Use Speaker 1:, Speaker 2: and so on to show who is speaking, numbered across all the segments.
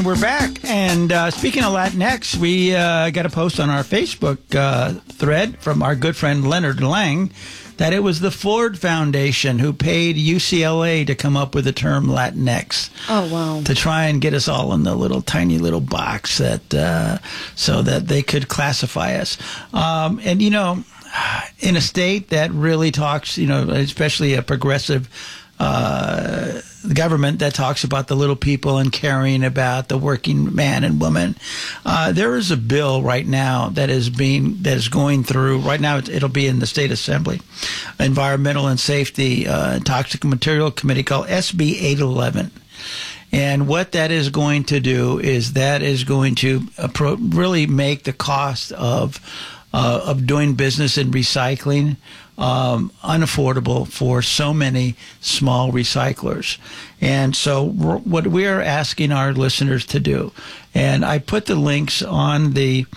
Speaker 1: And we're back. And speaking of Latinx, we got a post on our Facebook thread from our good friend Leonard Lang that it was the Ford Foundation who paid UCLA to come up with the term Latinx. Oh, wow. To try and get us all in the tiny little box that so that they could classify us. And, you know, in a state that really talks, you know, especially a progressive government that talks about the little people and caring about the working man and woman. There is a bill right now that is going through. Right now, it'll be in the state assembly, Environmental and Safety Toxic Material Committee, called SB 811. And what that is going to do is that is going to really make the cost of doing business in recycling unaffordable for so many small recyclers. And so what we are asking our listeners to do, and I put the links on the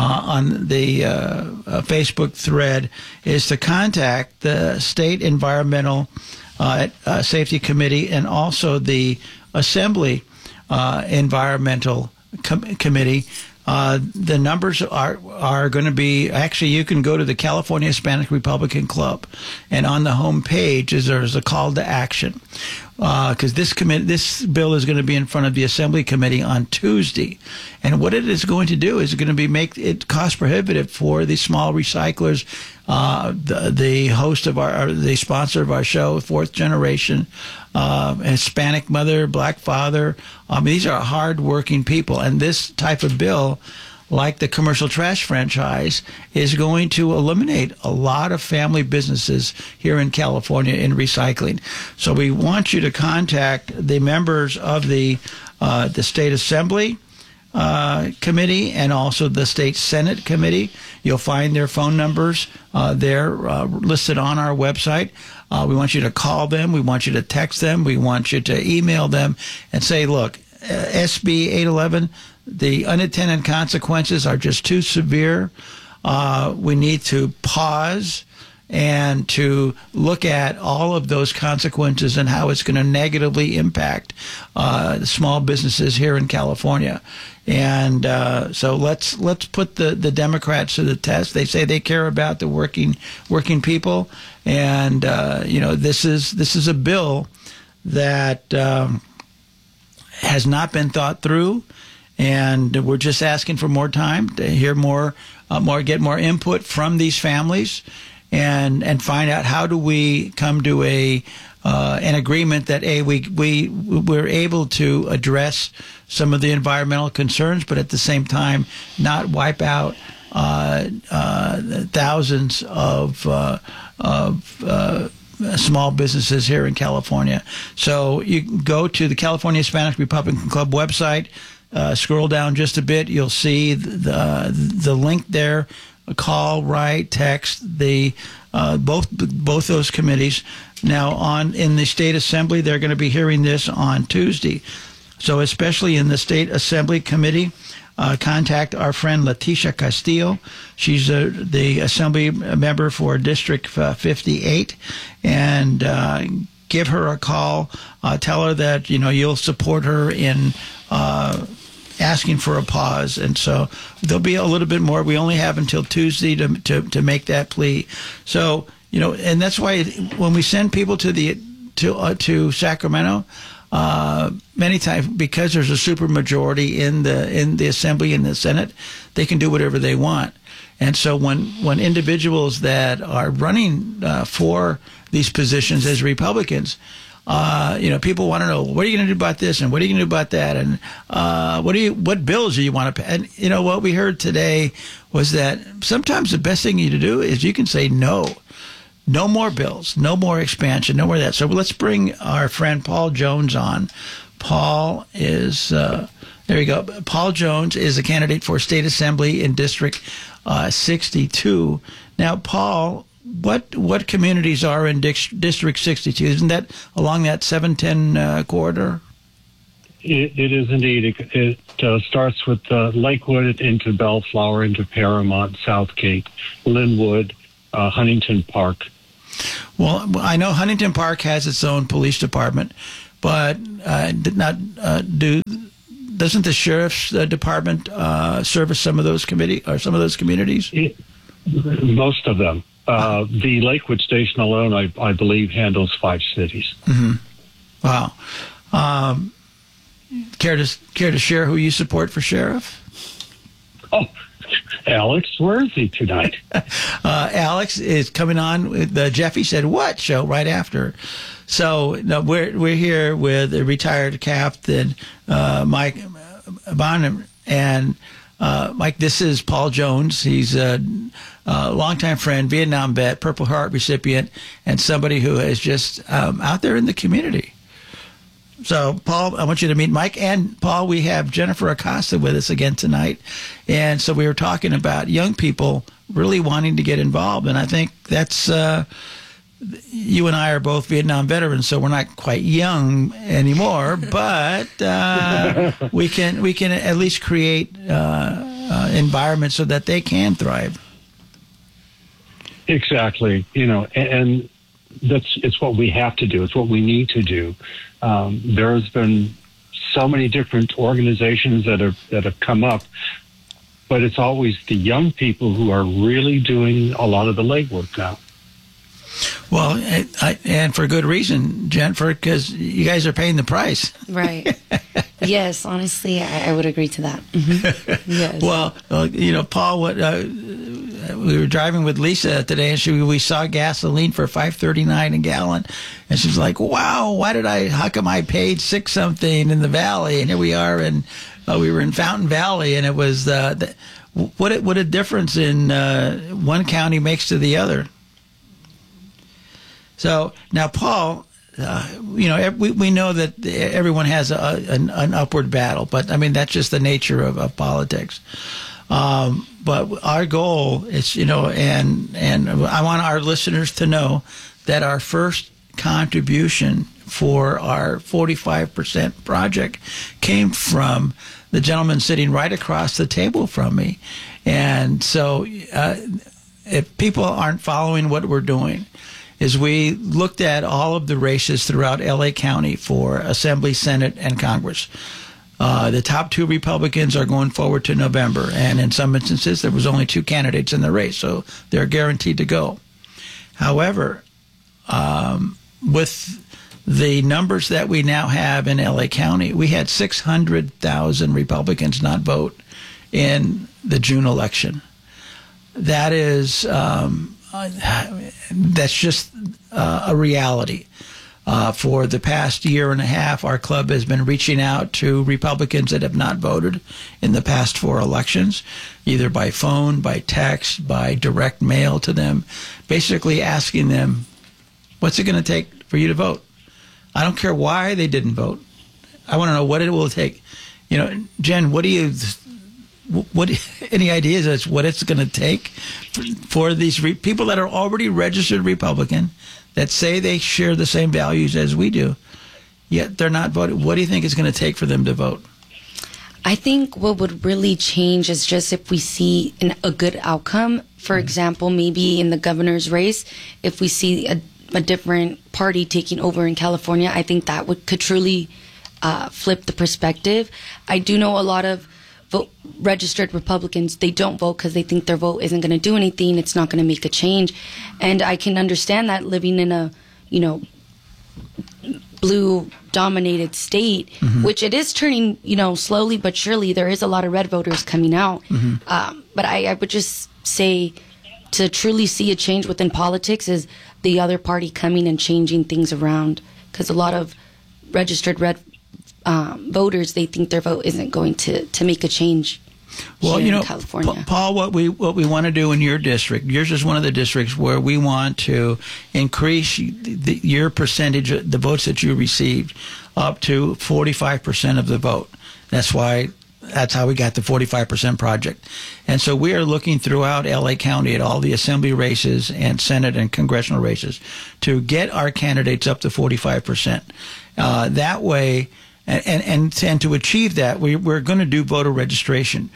Speaker 1: Facebook thread, is to contact the State Environmental Safety Committee and also the Assembly Environmental Committee. The numbers are going to be, actually, you can go to the California Hispanic Republican Club, and on the home page there's a call to action, because this bill is going to be in front of the Assembly Committee on Tuesday, and what it is going to do is going to make it cost prohibitive for the small recyclers. The host of the sponsor of our show, Fourth Generation, Hispanic mother, black father. These are hard-working people, and this type of bill, like the commercial trash franchise, is going to eliminate a lot of family businesses here in California in recycling. So we want you to contact the members of the State Assembly Committee and also the State Senate Committee. You'll find their phone numbers there listed on our website. We want you to call them. We want you to text them. We want you to email them and say, look, SB 811, the unintended consequences are just too severe. We need to pause and to look at all of those consequences and how it's going to negatively impact small businesses here in California. And so let's put the Democrats to the test. They say they care about the working people, and you know, this is a bill that has not been thought through, and we're just asking for more time to hear get more input from these families, and find out how do we come to an agreement that we're able to address some of the environmental concerns, but at the same time not wipe out thousands of small businesses here in California. So you can go to the California Hispanic Republican Club website, scroll down just a bit, you'll see the link there. Call, write, text both those committees. Now, in the State Assembly, they're going to be hearing this on Tuesday. So especially in the State Assembly Committee, contact our friend Leticia Castillo. She's the Assembly member for District 58, and give her a call. Tell her that you'll support her in asking for a pause. And so there'll be a little bit more. We only have until Tuesday to make that plea. So and that's why when we send people to Sacramento, many times, because there's a supermajority in the Assembly and the Senate, they can do whatever they want. And so when individuals that are running for these positions as Republicans, people want to know, what are you going to do about this, and what are you going to do about that, and what bills do you want to pass? And what we heard today was that sometimes the best thing you to do is you can say no. No more bills, no more expansion, no more of that. So let's bring our friend Paul Jones on. Paul is, there you go. Paul Jones is a candidate for State Assembly in District 62. Now, Paul, what communities are in District 62? Isn't that along that 710 corridor?
Speaker 2: It is indeed. It starts with Lakewood into Bellflower, into Paramount, Southgate, Linwood, Huntington Park.
Speaker 1: Well, I know Huntington Park has its own police department, but doesn't the sheriff's department service some of those communities?
Speaker 2: Most of them. The Lakewood station alone, I believe, handles 5 cities.
Speaker 1: Mm-hmm. Wow. Care to share who you support for sheriff?
Speaker 2: Oh, Alex Worthy tonight.
Speaker 1: Alex is coming on with the Jeffy Said What show right after. So no, we're here with a retired captain, Mike Bonham, and Mike. This is Paul Jones. He's a longtime friend, Vietnam vet, Purple Heart recipient, and somebody who is just out there in the community. So, Paul, I want you to meet Mike. And, Paul, we have Jennifer Acosta with us again tonight. And so we were talking about young people really wanting to get involved. And I think that's you and I are both Vietnam veterans, so we're not quite young anymore. But we can at least create environments so that they can thrive.
Speaker 2: Exactly. And it's what we have to do. It's what we need to do. There's been so many different organizations that have come up, but it's always the young people who are really doing a lot of the legwork now.
Speaker 3: Well, and for good reason, Jennifer, because you guys are paying the price.
Speaker 4: Right. Yes, honestly, I would agree to that. Mm-hmm. Yes.
Speaker 3: Well, you know, Paul, we were driving with Lisa today, and we saw gasoline for $5.39 a gallon, and she's like, "Wow, how come I paid $6 something in the Valley, and here we are, and we were in Fountain Valley, and it was what a difference in one county makes to the other." So now, Paul, you know, we know that everyone has an upward battle, but I mean that's just the nature of politics. But our goal is, you know, and I want our listeners to know that our first contribution for our 45% project came from the gentleman sitting right across the table from me. And so if people aren't following what we're doing, is we looked at all of the races throughout L.A. County for Assembly, Senate, and Congress. The top 2 Republicans are going forward to November, and in some instances, there was only 2 candidates in the race, so they're guaranteed to go. However, with the numbers that we now have in L.A. County, we had 600,000 Republicans not vote in the June election. That is... that's just a reality. For the past year and a half, our club has been reaching out to Republicans that have not voted in the past 4 elections, either by phone, by text, by direct mail to them, basically asking them, what's it going to take for you to vote? I don't care why they didn't vote. I want to know what it will take. You know, Jen, any ideas as what it's going to take for these people that are already registered Republican, that say they share the same values as we do, yet they're not voting? What do you think it's going to take for them to vote?
Speaker 4: I think what would really change is just if we see a good outcome. For example, maybe in the governor's race, if we see a different party taking over in California, I think that could truly flip the perspective. I do know a lot of registered Republicans, they don't vote because they think their vote isn't going to do anything. It's not going to make a change. And I can understand that living in a, you know, blue dominated state, which it is turning, you know, slowly but surely. There is a lot of red voters coming out. But I would just say to truly see a change within politics is the other party coming and changing things around, because a lot of registered red voters, they think their vote isn't going to make a change.
Speaker 3: Well, you know,
Speaker 4: California.
Speaker 3: Paul, what we want to do in your district, yours is one of the districts where we want to increase your percentage, the votes that you received, up to 45% of the vote. That's how we got the 45% project. And so we are looking throughout L.A. County at all the assembly races and Senate and congressional races to get our candidates up to 45%. That way, and to achieve that, we're going to do voter registration.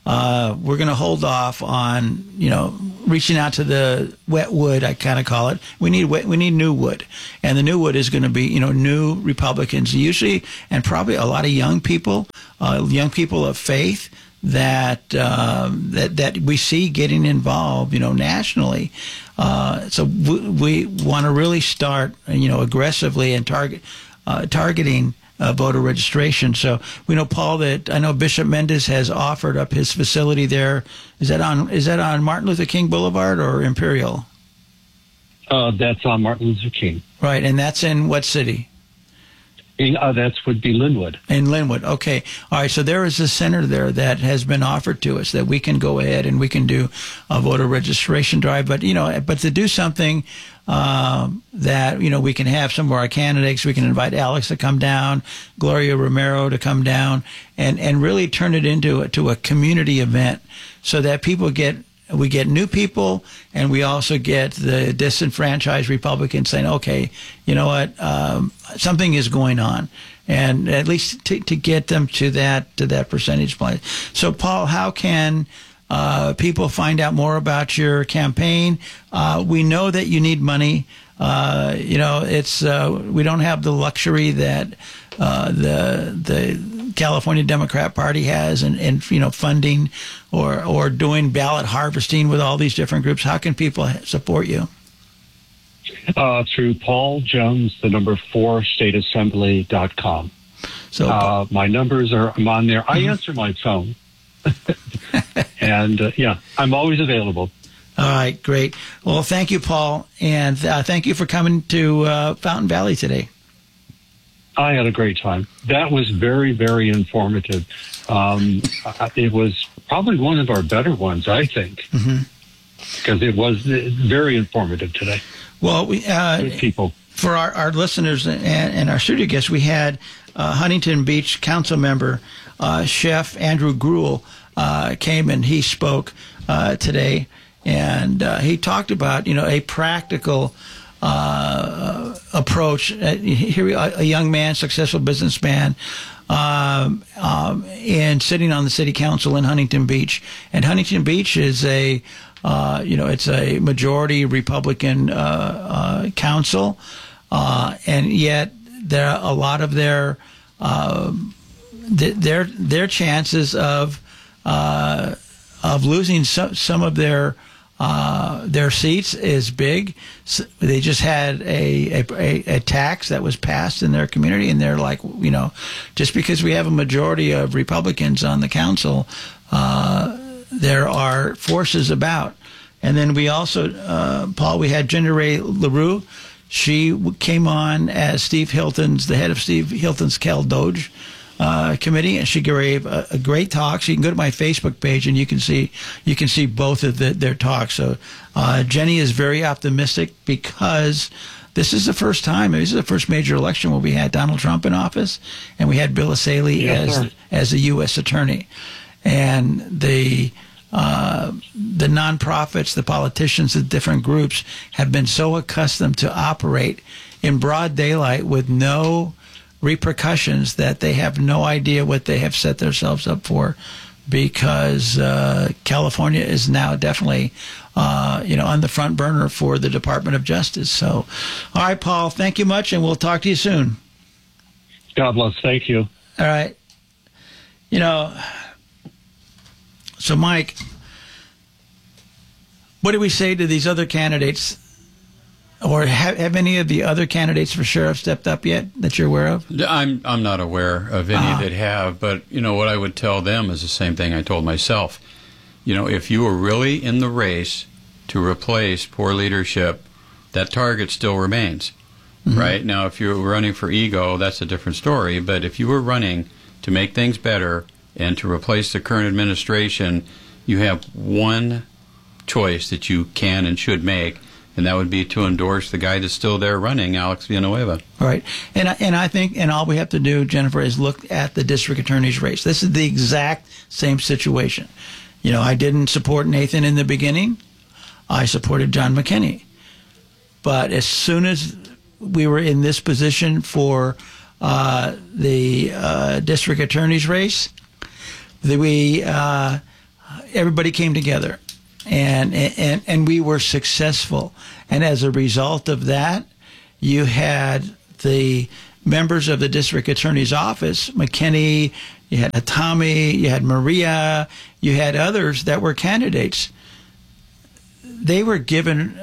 Speaker 1: we're going to hold off on, reaching out to the wet wood, I kind of call it. We need new wood. And the new wood is going to be, new Republicans usually, and probably a lot of young people of faith that we see getting involved, nationally. So we want to really start, aggressively and targeting voter registration. So we know, Paul, that I know Bishop Mendes has offered up his facility there. Is that on Martin Luther King Boulevard or Imperial?
Speaker 2: That's on Martin Luther King.
Speaker 1: Right, and that's in what city?
Speaker 2: That would be Linwood.
Speaker 1: In Linwood, okay. All right, so there is a center there that has been offered to us that we can go ahead and we can do a voter registration drive. But, but to do something that, we can have some of our candidates, we can invite Alex to come down, Gloria Romero to come down, and really turn it into a community event so that we get new people, and we also get the disenfranchised Republicans saying, okay, you know what, something is going on, and at least to get them to that percentage point. So, Paul, how can people find out more about your campaign? We know that you need money. It's we don't have the luxury that the California Democrat Party has, and funding or doing ballot harvesting with all these different groups. How can people support you?
Speaker 2: Through Paul Jones, the number 4 stateassembly.com.
Speaker 1: So
Speaker 2: my numbers I'm on there. I answer my phone. And I'm always available.
Speaker 1: All right, great. Well, thank you, Paul, and thank you for coming to Fountain Valley today.
Speaker 2: I had a great time. That was very, very informative. It was probably one of our better ones, I think, because it was very informative today.
Speaker 1: Well,
Speaker 2: good people.
Speaker 1: For our listeners and our studio guests, we had Huntington Beach Council member Chef Andrew Gruel came and he spoke today, and he talked about a practical approach. Here, a young man, successful businessman, and sitting on the city council in Huntington Beach. And Huntington Beach is it's a majority Republican council, and yet there are a lot of their chances of losing some of their seats is big. So they just had a tax that was passed in their community, and they're like, just because we have a majority of Republicans on the council, there are forces about. And then we also, Paul, we had Ginger Ray LaRue. She came on as the head of Steve Hilton's Cal Doge committee, and she gave a great talk. So you can go to my Facebook page and you can see both of their talks. So Jenny is very optimistic because this is the first time. This is the first major election where we had Donald Trump in office, and we had Bill Asaley as the U.S. attorney, and the nonprofits, the politicians, the different groups have been so accustomed to operate in broad daylight with no repercussions that they have no idea what they have set themselves up for, because California is now definitely on the front burner for the Department of Justice. So, all right, Paul, thank you much, and we'll talk to you soon.
Speaker 2: God bless. Thank you.
Speaker 1: All right. So, Mike, what do we say to these other candidates? Or have any of the other candidates for sheriff stepped up yet that you're aware of?
Speaker 5: I'm not aware of any that have, but what I would tell them is the same thing I told myself. If you are really in the race to replace poor leadership, that target still remains, right? Now, if you're running for ego, that's a different story, but if you were running to make things better and to replace the current administration, you have one choice that you can and should make, and that would be to endorse the guy that's still there running, Alex Villanueva.
Speaker 1: All right. And I think, and all we have to do, Jennifer, is look at the district attorney's race. This is the exact same situation. I didn't support Nathan in the beginning. I supported John McKinney. But as soon as we were in this position for the district attorney's race, we everybody came together, and we were successful. And as a result of that, you had the members of the district attorney's office, McKinney, you had Atami, you had Maria, you had others that were candidates. They were given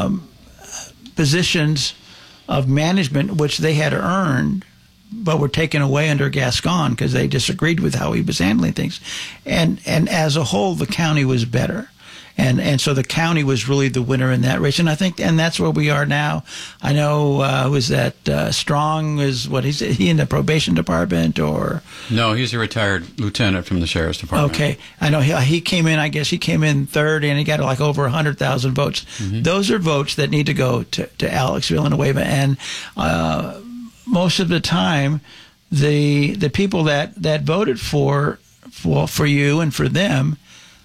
Speaker 1: positions of management which they had earned, but were taken away under Gascon because they disagreed with how he was handling things. And as a whole, the county was better. And so the county was really the winner in that race. And I think, and that's where we are now. I know, was that Strong is is he in the probation department or?
Speaker 5: No, he's a retired lieutenant from the sheriff's department.
Speaker 1: Okay. I know he came in, I guess he came in third and he got like over 100,000 votes. Mm-hmm. Those are votes that need to go to Alex Villanueva. And, most of the time, the people that voted for you and for them,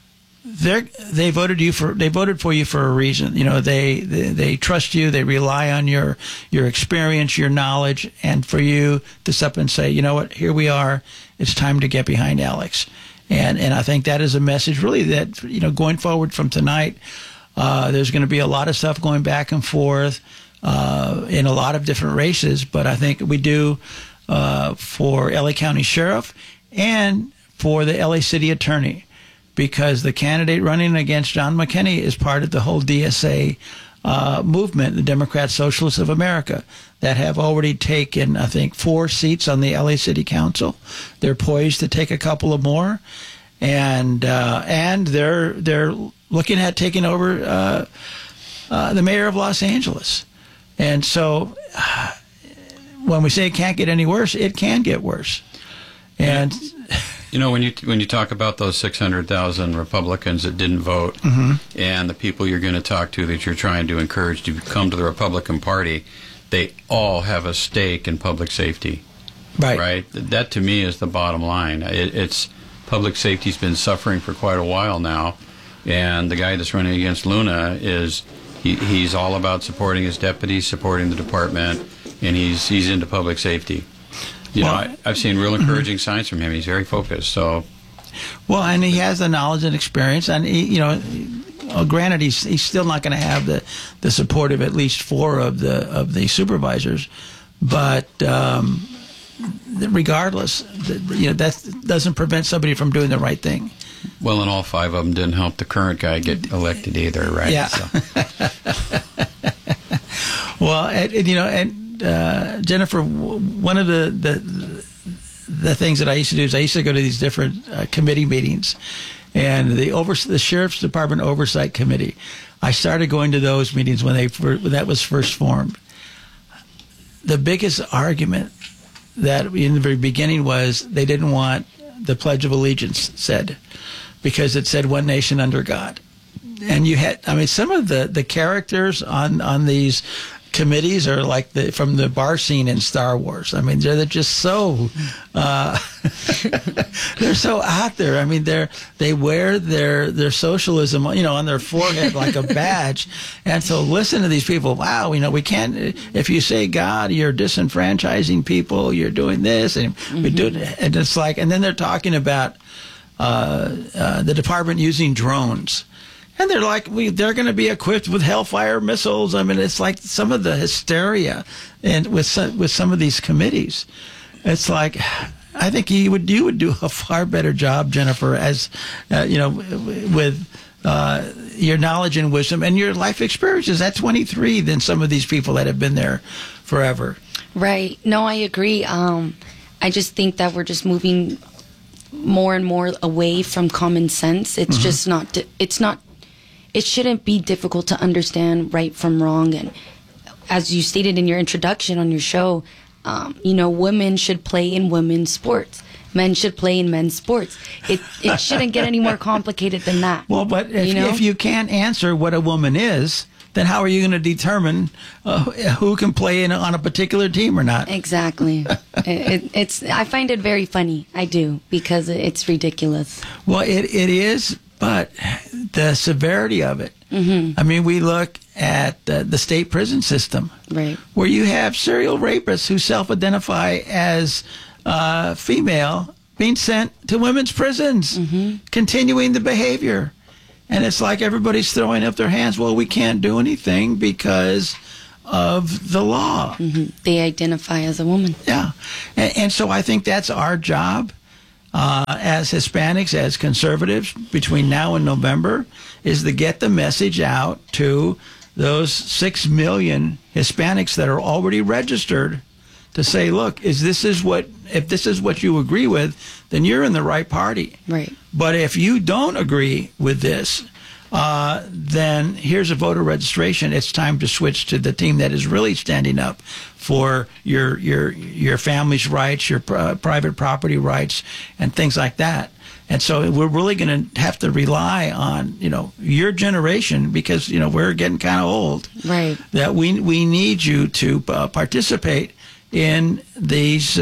Speaker 1: they voted for you for a reason. You know, they trust you, they rely on your experience, your knowledge, and for you to step and say, you know what, here we are, it's time to get behind Alex. And I think that is a message really that, you know, going forward from tonight, there's going to be a lot of stuff going back and forth in a lot of different races, but I think we do for LA County Sheriff and for the LA City Attorney, because the candidate running against John McKinney is part of the whole DSA movement, the Democrat Socialists of America, that have already taken, I think, 4 seats on the LA City Council. They're poised to take a couple of more, and they're looking at taking over the mayor of Los Angeles. And so when we say it can't get any worse, it can get worse. And
Speaker 5: you know, when you talk about those 600,000 Republicans that didn't vote,
Speaker 1: mm-hmm.
Speaker 5: and the people you're going to talk to that you're trying to encourage to come to the Republican Party, they all have a stake in public safety. Right? That to me is the bottom line. It's public safety's been suffering for quite a while now, and the guy that's running against Luna is he's all about supporting his deputies, supporting the department, and he's into public safety. You know, I've seen real encouraging mm-hmm. signs from him. He's very focused. So,
Speaker 1: well, and he has the knowledge and experience, and granted, he's still not going to have the support of at least 4 of the supervisors, but regardless, that doesn't prevent somebody from doing the right thing.
Speaker 5: Well, and all 5 of them didn't help the current guy get elected either, right?
Speaker 1: Yeah.
Speaker 5: So.
Speaker 1: Well, Jennifer, one of the things that I used to do is I used to go to these different committee meetings, and the Sheriff's Department Oversight Committee. I started going to those meetings when that was first formed. The biggest argument that in the very beginning was they didn't want the Pledge of Allegiance said, because it said one nation under God. And you had, some of the characters on these committees are like from the bar scene in Star Wars. They're just so they're so out there. They wear their socialism, on their forehead like a badge. And so listen to these people. Wow, we can't. If you say God, you're disenfranchising people. You're doing this, and
Speaker 4: mm-hmm.
Speaker 1: we do it. And it's like, and then they're talking about the department using drones. And they're like, they're going to be equipped with Hellfire missiles. It's like some of the hysteria, and with some of these committees, it's like, I think you would do a far better job, Jennifer, as with your knowledge and wisdom and your life experiences at 23 than some of these people that have been there forever.
Speaker 4: Right. No, I agree. I just think that we're just moving more and more away from common sense. It's mm-hmm. just not. It shouldn't be difficult to understand right from wrong. And as you stated in your introduction on your show, women should play in women's sports. Men should play in men's sports. It shouldn't get any more complicated than that.
Speaker 1: Well, but if you can't answer what a woman is, then how are you going to determine who can play on a particular team or not?
Speaker 4: Exactly. I find it very funny. I do, because it's ridiculous.
Speaker 1: Well, it is. But the severity of it,
Speaker 4: mm-hmm.
Speaker 1: We look at the state prison system,
Speaker 4: right,
Speaker 1: where you have serial rapists who self-identify as female, being sent to women's prisons, continuing the behavior. And it's like everybody's throwing up their hands. Well, we can't do anything because of the law.
Speaker 4: They identify as a woman.
Speaker 1: Yeah. And so I think that's our job as Hispanics, as conservatives, between now and November, is to get the message out to those 6 million Hispanics that are already registered to say, look, if this is what you agree with, then you're in the right party.
Speaker 4: Right.
Speaker 1: But if you don't agree with this, then here's a voter registration. It's time to switch to the team that is really standing up for your family's rights, your private property rights, and things like that. And so we're really going to have to rely on, your generation, because, we're getting kind of old.
Speaker 4: Right.
Speaker 1: That we need you to participate in this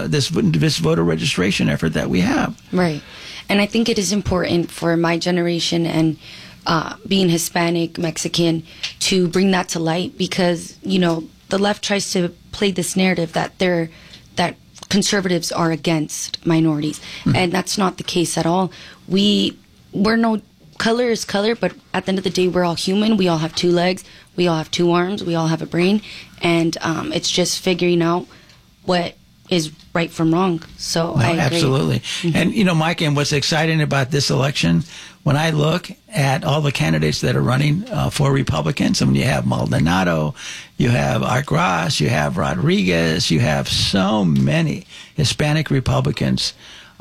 Speaker 1: voter registration effort that we have.
Speaker 4: Right. And I think it is important for my generation and being Hispanic, Mexican, to bring that to light, because, the left tries to play this narrative that that conservatives are against minorities. And that's not the case at all. We're no, color is color, but at the end of the day, we're all human. We all have 2 legs. We all have 2 arms. We all have a brain. And it's just figuring out what is right from wrong. So I agree.
Speaker 1: Absolutely. And, Mike, and what's exciting about this election, when I look at all the candidates that are running for Republicans, you have Maldonado, you have Art Ross, you have Rodriguez, you have so many Hispanic Republicans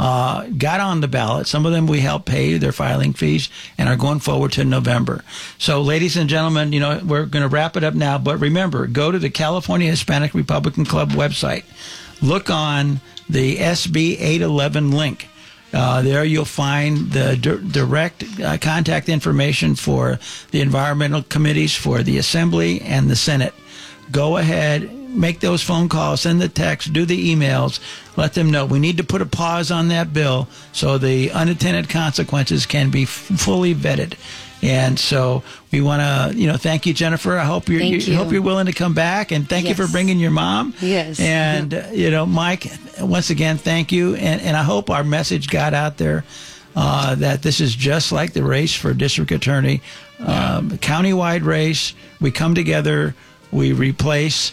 Speaker 1: got on the ballot. Some of them we helped pay their filing fees and are going forward to November. So, ladies and gentlemen, we're going to wrap it up now. But remember, go to the California Hispanic Republican Club website. Look on the SB 811 link. There you'll find the direct contact information for the environmental committees, for the Assembly and the Senate. Go ahead, make those phone calls, send the text, do the emails, let them know. We need to put a pause on that bill so the unintended consequences can be fully vetted. And so we want to, thank you, Jennifer. I hope you're willing to come back, and thank you for bringing your mom.
Speaker 4: Yes.
Speaker 1: And Mike, once again, thank you. And I hope our message got out there that this is just like the race for district attorney, countywide race. We come together, we replace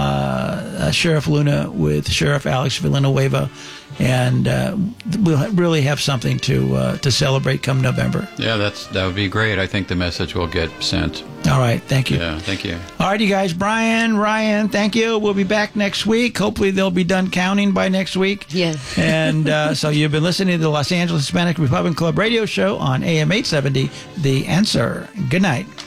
Speaker 1: Sheriff Luna with Sheriff Alex Villanueva, and we'll really have something to celebrate come November.
Speaker 5: Yeah, that would be great. I think the message will get sent.
Speaker 1: All right, thank you.
Speaker 5: Yeah, thank you.
Speaker 1: All right, you guys, Brian, Ryan, thank you. We'll be back next week. Hopefully they'll be done counting by next week.
Speaker 4: Yes.
Speaker 1: And so you've been listening to the Los Angeles Hispanic Republican Club radio show on AM 870, The Answer. Good night.